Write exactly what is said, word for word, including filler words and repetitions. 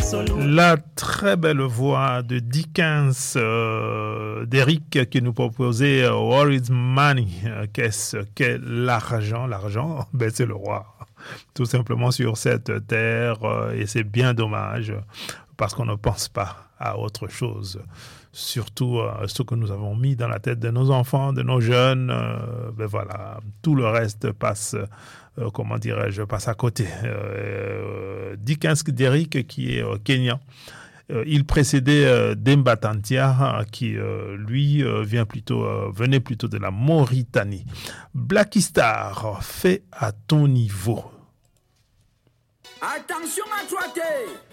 La très belle voix de Dickens, euh, d'Eric, qui nous proposait euh, What is money? Qu'est-ce qu'est l'argent? L'argent, ben, c'est le roi, tout simplement sur cette terre, euh, et c'est bien dommage parce qu'on ne pense pas à autre chose. Surtout euh, ce que nous avons mis dans la tête de nos enfants, de nos jeunes, euh, ben voilà, tout le reste passe, euh, comment dirais-je, passe à côté. Euh, Dickens d'Eric, qui est euh, kényan, euh, il précédait euh, Demba Tantia, qui euh, lui euh, vient plutôt, euh, venait plutôt de la Mauritanie. Blacky Star, fait à ton niveau. Attention à toi, t'es